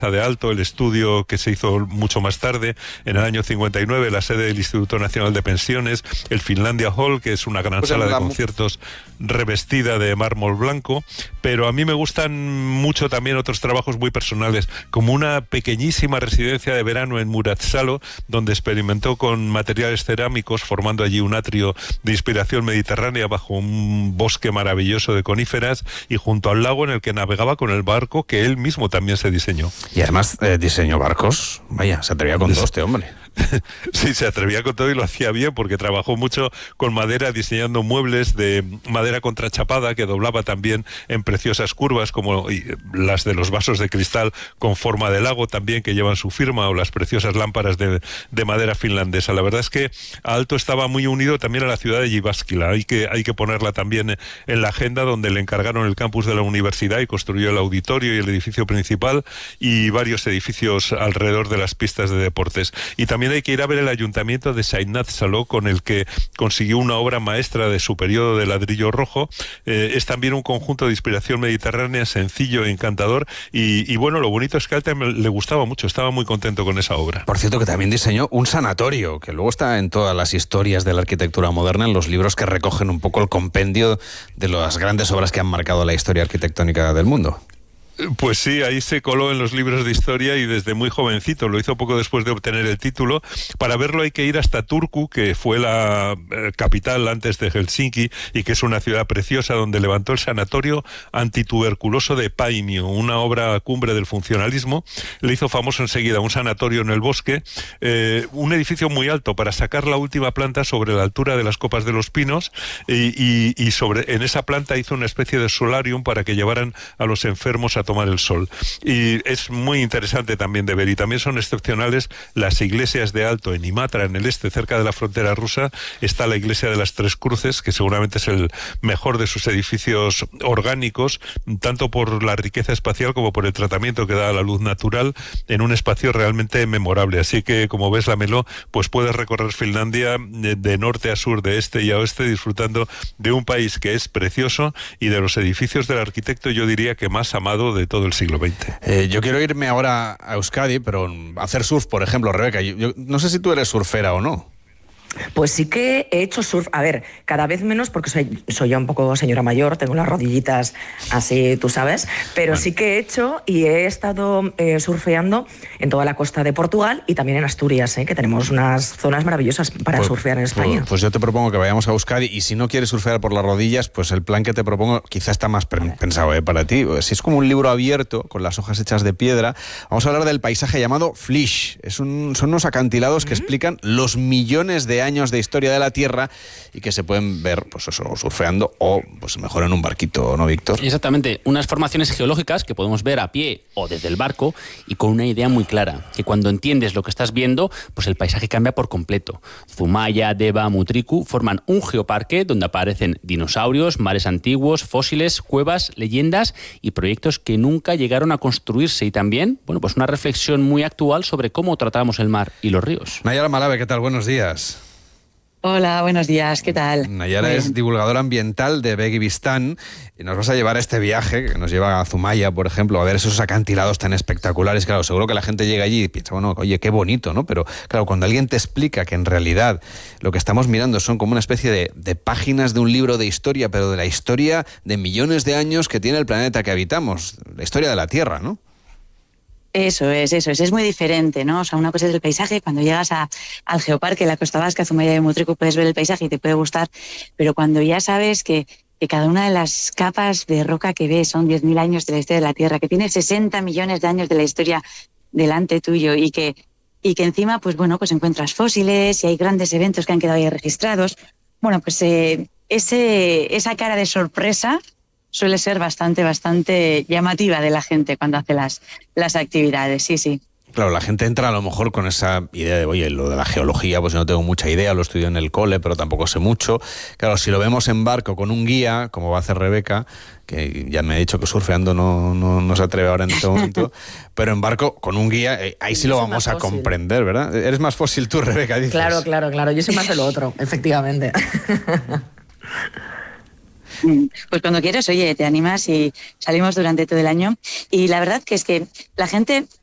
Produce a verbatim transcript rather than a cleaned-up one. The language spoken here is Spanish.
de Alto, el estudio que se hizo mucho más tarde, en el año cincuenta y nueve, la sede del Instituto Nacional de Pensiones, el Finlandia Hall, que es una gran pues sala de conciertos revestida de mármol blanco, pero a mí me gustan mucho también otros trabajos muy personales, como una pequeñísima residencia de verano en Muratsalo, donde experimentó con materiales cerámicos, formando allí un atrio de inspiración mediterránea bajo un bosque maravilloso de coníferas y junto al lago en el que navegaba con el barco que él mismo también se diseñó. Y además eh, diseñó barcos. Vaya, se atrevía con todo este hombre. Sí, se atrevía con todo y lo hacía bien porque trabajó mucho con madera, diseñando muebles de madera contrachapada que doblaba también en preciosas curvas, como las de los vasos de cristal con forma de lago también, que llevan su firma, o las preciosas lámparas de, de madera finlandesa. La verdad es que Aalto estaba muy unido también a la ciudad de Jyväskylä. Hay que, hay que ponerla también en la agenda, donde le encargaron el campus de la universidad y construyó el auditorio y el edificio principal y varios edificios alrededor de las pistas de deportes. Y también También hay que ir a ver el ayuntamiento de Seinäjoki, con el que consiguió una obra maestra de su periodo de ladrillo rojo. Eh, es también un conjunto de inspiración mediterránea, sencillo e encantador. Y, y bueno, lo bonito es que a él le gustaba mucho, estaba muy contento con esa obra. Por cierto, que también diseñó un sanatorio, que luego está en todas las historias de la arquitectura moderna, en los libros que recogen un poco el compendio de las grandes obras que han marcado la historia arquitectónica del mundo. Pues sí, ahí se coló en los libros de historia y desde muy jovencito, lo hizo poco después de obtener el título. Para verlo hay que ir hasta Turku, que fue la eh, capital antes de Helsinki y que es una ciudad preciosa, donde levantó el sanatorio antituberculoso de Paimio, una obra cumbre del funcionalismo. Le hizo famoso enseguida un sanatorio en el bosque, eh, un edificio muy alto para sacar la última planta sobre la altura de las copas de los pinos y, y, y sobre en esa planta hizo una especie de solarium para que llevaran a los enfermos a tomar el sol. Y es muy interesante también de ver, y también son excepcionales las iglesias de Aalto. En Imatra, en el este, cerca de la frontera rusa, está la iglesia de las Tres Cruces, que seguramente es el mejor de sus edificios orgánicos, tanto por la riqueza espacial como por el tratamiento que da a la luz natural, en un espacio realmente memorable. Así que, como ves, Lamelo, pues puedes recorrer Finlandia de, de norte a sur, de este y a oeste, disfrutando de un país que es precioso y de los edificios del arquitecto, yo diría que más amado de todo el siglo veinte. Eh, yo quiero irme ahora a Euskadi, pero hacer surf, por ejemplo, Rebeca. Yo, yo no sé si tú eres surfera o no. Pues sí que he hecho surf, a ver, cada vez menos porque soy, soy ya un poco señora mayor, tengo las rodillitas así, tú sabes, pero bueno, sí que he hecho y he estado eh, surfeando en toda la costa de Portugal y también en Asturias, ¿eh? Que tenemos unas zonas maravillosas para pues, surfear en España. Pues, pues yo te propongo que vayamos a Euskadi y si no quieres surfear por las rodillas, pues el plan que te propongo quizá está más vale. pensado ¿eh? para ti. Si es como un libro abierto con las hojas hechas de piedra, vamos a hablar del paisaje llamado Flysh. Es un, son unos acantilados que ¿Mm? explican los millones de años de historia de la Tierra y que se pueden ver, pues eso, surfeando o, pues mejor en un barquito, ¿no, Víctor? Exactamente, unas formaciones geológicas que podemos ver a pie o desde el barco y con una idea muy clara, que cuando entiendes lo que estás viendo, pues el paisaje cambia por completo. Zumaya, Deva, Mutriku forman un geoparque donde aparecen dinosaurios, mares antiguos, fósiles, cuevas, leyendas y proyectos que nunca llegaron a construirse, y también, bueno, pues una reflexión muy actual sobre cómo tratamos el mar y los ríos. Nayara Malave, ¿qué tal? Buenos días. Hola, buenos días, ¿qué tal? Nayara Bien. es divulgadora ambiental de Begibistán y nos vas a llevar a este viaje que nos lleva a Zumaya, por ejemplo, a ver esos acantilados tan espectaculares. Claro, seguro que la gente llega allí y piensa, bueno, oye, qué bonito, ¿no? Pero claro, cuando alguien te explica que en realidad lo que estamos mirando son como una especie de, de páginas de un libro de historia, pero de la historia de millones de años que tiene el planeta que habitamos, la historia de la Tierra, ¿no? Eso es, eso es, es muy diferente, ¿no? O sea, una cosa es el paisaje, cuando llegas a, al Geoparque, la Costa Vasca, Zumaya de Mutriku, puedes ver el paisaje y te puede gustar, pero cuando ya sabes que, que cada una de las capas de roca que ves son diez mil años de la historia de la Tierra, que tiene sesenta millones de años de la historia delante tuyo y que, y que encima, pues bueno, pues encuentras fósiles y hay grandes eventos que han quedado ahí registrados, bueno, pues eh, ese, esa cara de sorpresa suele ser bastante, bastante llamativa de la gente cuando hace las, las actividades, sí, sí. Claro, la gente entra a lo mejor con esa idea de, oye, lo de la geología, pues no tengo mucha idea, lo estudio en el cole, pero tampoco sé mucho. Claro, si lo vemos en barco con un guía, como va a hacer Rebeca, que ya me ha dicho que surfeando no, no, no se atreve ahora en este momento, pero en barco con un guía, eh, ahí sí lo vamos a comprender, ¿verdad? Eres más fósil tú, Rebeca, dices. Claro, claro, claro, yo soy más de lo otro, efectivamente. Pues cuando quieras, oye, te animas y salimos durante todo el año. Y la verdad que es que la gente